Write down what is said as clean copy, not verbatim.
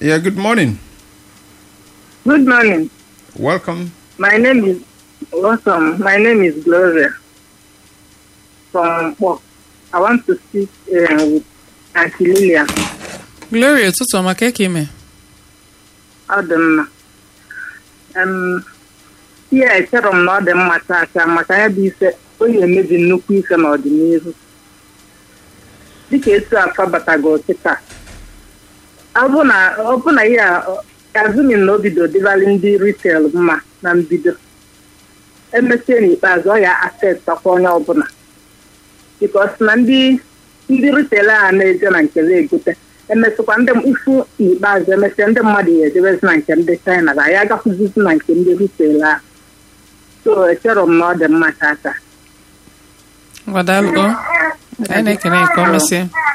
Yeah, good morning. Good morning. Welcome. My name is Gloria from Port. I want to speak with Auntie Lillian. Gloria, ụtụtụ ọma ka eke ime. Ọ dị mma. Ihe echere m na ọ dị mma taa maka ya bụ ife onye emebi nnukwu ife n'ọdịnihu. Dịka etu afa batago kịta. Ọ bụ na ihe azụmi na obido dịbalị ndị retail mma na mbido. Emesie n'ikpeazụ ọ ya afektakwa onye ọbụla. Because na ndị retail a na-eje na nke egote emesịkwa ndị ifu n'ikpeazụ emesịa ndị mmadụ ya ejebezi na nke ndị China ga ya agakwụzizi na nke ndị retail a. So echere m na ọ dị mma tata. Ngwadalụ. Anyị na-ekene nke ọmesịa.